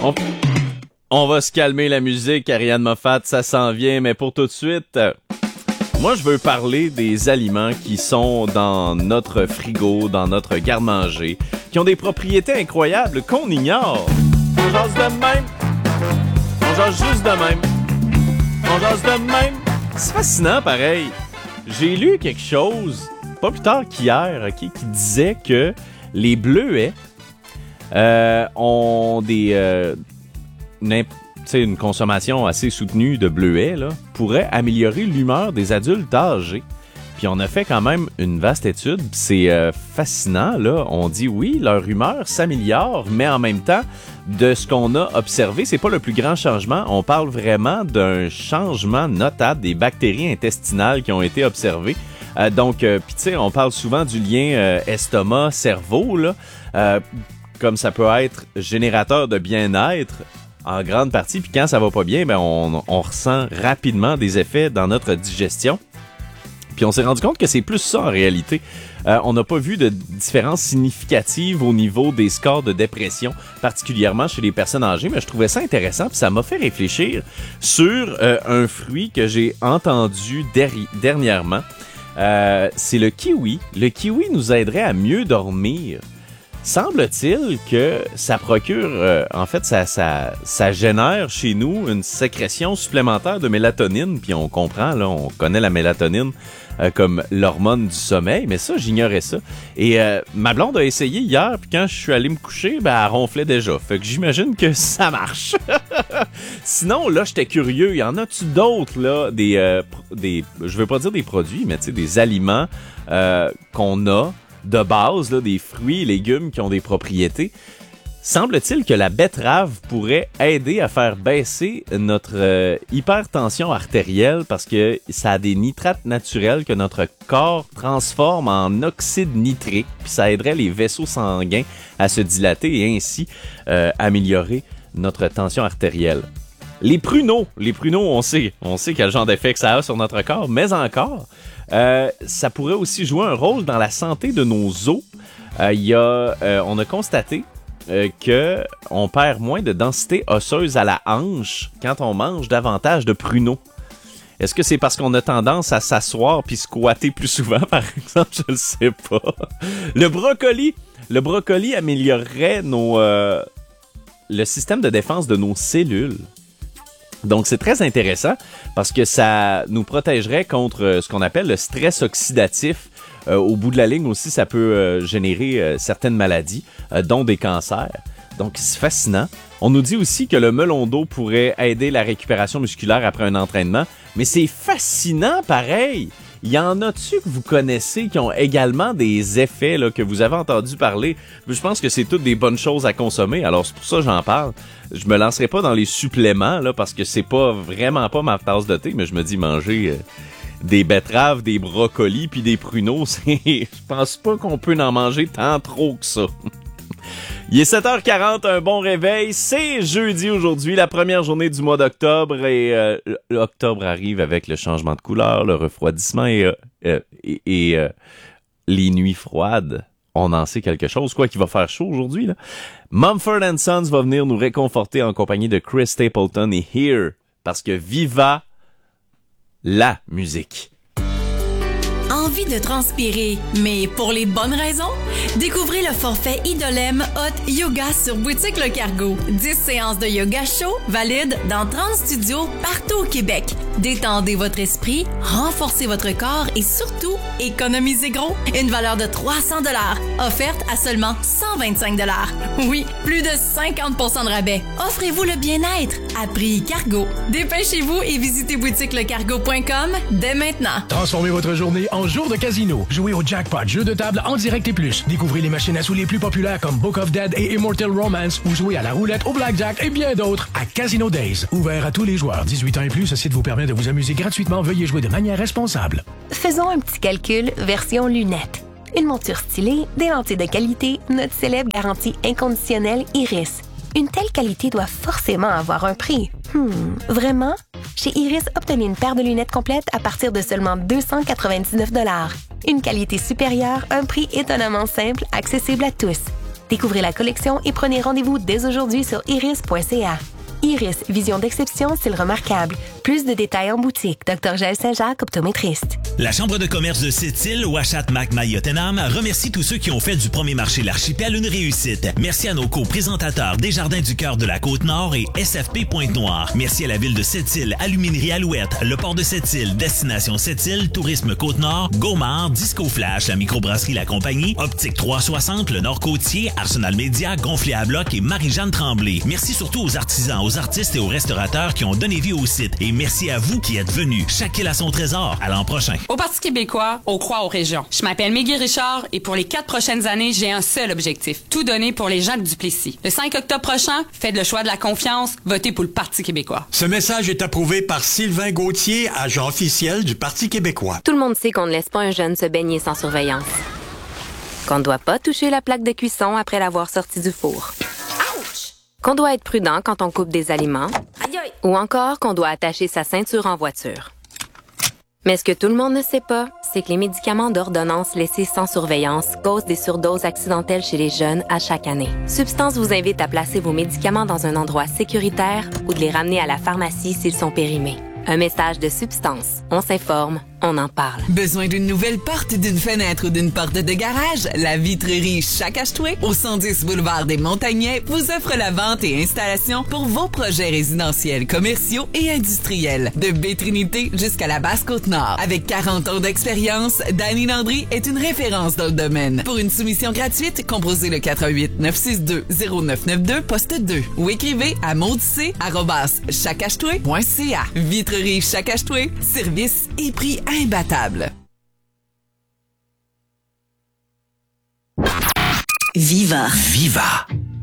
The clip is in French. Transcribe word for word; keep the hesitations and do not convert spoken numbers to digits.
On, on va se calmer la musique, Ariane Moffat, ça s'en vient, mais pour tout de suite, euh, moi je veux parler des aliments qui sont dans notre frigo, dans notre garde-manger, qui ont des propriétés incroyables qu'on ignore. On jase de même. On jase juste de même. On jase de même. C'est fascinant pareil. J'ai lu quelque chose, pas plus tard qu'hier, okay, qui disait que les bleuets euh, ont des... Euh, une, une consommation assez soutenue de bleuets là, pourrait améliorer l'humeur des adultes âgés. Puis on a fait quand même une vaste étude. C'est euh, fascinant, là. On dit oui, leur humeur s'améliore, mais en même temps, de ce qu'on a observé, c'est pas le plus grand changement. On parle vraiment d'un changement notable des bactéries intestinales qui ont été observées. Euh, donc, euh, puis tu sais, on parle souvent du lien euh, estomac-cerveau, là. Euh, comme ça peut être générateur de bien-être en grande partie. Puis quand ça va pas bien, ben on, on ressent rapidement des effets dans notre digestion. Puis on s'est rendu compte que c'est plus ça en réalité. Euh, on n'a pas vu de différence significative au niveau des scores de dépression, particulièrement chez les personnes âgées, mais je trouvais ça intéressant, puis ça m'a fait réfléchir sur euh, un fruit que j'ai entendu derri- dernièrement. Euh, c'est le kiwi. Le kiwi nous aiderait à mieux dormir. Semble-t-il que ça procure, euh, en fait, ça, ça, ça génère chez nous une sécrétion supplémentaire de mélatonine, puis on comprend, là, on connaît la mélatonine euh, comme l'hormone du sommeil, mais ça, j'ignorais ça. Et euh, ma blonde a essayé hier, puis quand je suis allé me coucher, ben, elle ronflait déjà. Fait que j'imagine que ça marche. Sinon, là, j'étais curieux. Y en a-tu d'autres, là, des, euh, des, je veux pas dire des produits, mais tu sais, des aliments euh, qu'on a de base, là, des fruits et légumes qui ont des propriétés. Semble-t-il que la betterave pourrait aider à faire baisser notre euh, hypertension artérielle parce que ça a des nitrates naturels que notre corps transforme en oxyde nitrique, puis ça aiderait les vaisseaux sanguins à se dilater et ainsi euh, améliorer notre tension artérielle. Les pruneaux, les pruneaux, on sait, on sait quel genre d'effet que ça a sur notre corps, mais encore, euh, ça pourrait aussi jouer un rôle dans la santé de nos os. Euh, y a, euh, on a constaté euh, que on perd moins de densité osseuse à la hanche quand on mange davantage de pruneaux. Est-ce que c'est parce qu'on a tendance à s'asseoir puis squatter plus souvent, par exemple? Je le sais pas. Le brocoli, le brocoli améliorerait nos, euh, le système de défense de nos cellules. Donc, c'est très intéressant parce que ça nous protégerait contre ce qu'on appelle le stress oxydatif. Euh, au bout de la ligne aussi, ça peut euh, générer euh, certaines maladies, euh, dont des cancers. Donc, c'est fascinant. On nous dit aussi que le melon d'eau pourrait aider la récupération musculaire après un entraînement. Mais c'est fascinant pareil! Il y en a-tu que vous connaissez qui ont également des effets là, que vous avez entendu parler? Je pense que c'est toutes des bonnes choses à consommer, alors c'est pour ça que j'en parle. Je me lancerai pas dans les suppléments là parce que c'est pas vraiment pas ma tasse de thé, mais je me dis manger euh, des betteraves, des brocolis puis des pruneaux, c'est je pense pas qu'on peut en manger tant trop que ça. Il est sept heures quarante, un bon réveil. C'est jeudi aujourd'hui, la première journée du mois d'octobre. Et euh, l'octobre arrive avec le changement de couleur, le refroidissement et, euh, et, et euh, les nuits froides. On en sait quelque chose, quoi qu'il va faire chaud aujourd'hui, là. Mumford and Sons va venir nous réconforter en compagnie de Chris Stapleton et Here, parce que viva la musique. Envie de transpirer, mais pour les bonnes raisons? Découvrez le forfait Idolem Hot Yoga sur Boutique Le Cargo. dix séances de yoga chaud valides dans trente studios partout au Québec. Détendez votre esprit, renforcez votre corps et surtout, économisez gros. Une valeur de trois cents dollars, offerte à seulement cent vingt-cinq dollars. Oui, plus de cinquante pour cent de rabais. Offrez-vous le bien-être à prix Cargo. Dépêchez-vous et visitez boutique le cargo point com dès maintenant. Transformez votre journée en jour de casino. Jouez au jackpot, jeu de table en direct et plus. Découvrez les machines à sous les plus populaires comme Book of Dead et Immortal Romance ou jouez à la roulette, au blackjack et bien d'autres à Casino Days. Ouvert à tous les joueurs. dix-huit ans et plus, ce site vous permet de vous amuser gratuitement. Veuillez jouer de manière responsable. Faisons un petit calcul version lunettes. Une monture stylée, des lentilles de qualité, notre célèbre garantie inconditionnelle Iris. Une telle qualité doit forcément avoir un prix. Hmm, vraiment? Chez Iris, obtenez une paire de lunettes complètes à partir de seulement deux cent quatre-vingt-dix-neuf dollars. Une qualité supérieure, un prix étonnamment simple, accessible à tous. Découvrez la collection et prenez rendez-vous dès aujourd'hui sur iris point c a. Iris, vision d'exception, style remarquable. Plus de détails en boutique. docteur Jaël Saint-Jacques, optométriste. La Chambre de commerce de Sept-Îles, Ouachat, Mac-Mayotenam remercie tous ceux qui ont fait du premier marché L'Archipel une réussite. Merci à nos co-présentateurs Desjardins du cœur de la Côte-Nord et S F P Pointe-Noire. Merci à la ville de Sept-Îles, Aluminerie Alouette, le port de Sept-Îles, Destination Sept-Îles, Tourisme Côte-Nord, Gaumard, Disco Flash, la microbrasserie La Compagnie, Optique trois cent soixante, le Nord-Côtier, Arsenal Média, Gonflé à Bloc et Marie-Jeanne Tremblay. Merci surtout aux artisans, aux artistes et aux restaurateurs qui ont donné vie au site. Et merci à vous qui êtes venus. Chaque île a son trésor. À l'an prochain. Au Parti québécois, on croit aux régions. Je m'appelle Mégui Richard et pour les quatre prochaines années, j'ai un seul objectif. Tout donner pour les gens de Duplessis. Le cinq octobre prochain, faites le choix de la confiance. Votez pour le Parti québécois. Ce message est approuvé par Sylvain Gauthier, agent officiel du Parti québécois. Tout le monde sait qu'on ne laisse pas un jeune se baigner sans surveillance. Qu'on ne doit pas toucher la plaque de cuisson après l'avoir sorti du four. Qu'on doit être prudent quand on coupe des aliments. Aïe aïe. Ou encore qu'on doit attacher sa ceinture en voiture. Mais ce que tout le monde ne sait pas, c'est que les médicaments d'ordonnance laissés sans surveillance causent des surdoses accidentelles chez les jeunes à chaque année. Substance vous invite à placer vos médicaments dans un endroit sécuritaire ou de les ramener à la pharmacie s'ils sont périmés. Un message de Substance. On s'informe, on en parle. Besoin d'une nouvelle porte, d'une fenêtre ou d'une porte de garage? La vitrerie Chakashtoué, au cent dix boulevard des Montagnais, vous offre la vente et installation pour vos projets résidentiels, commerciaux et industriels. De Baie-Trinité jusqu'à la Basse-Côte-Nord. Avec quarante ans d'expérience, Dany Landry est une référence dans le domaine. Pour une soumission gratuite, composez le quatre un huit neuf six deux zéro neuf neuf deux poste deux ou écrivez à maudc arobase chakashtoué point c a. Vitrerie Chakashtoué, service et prix imbattable. Viva. Viva.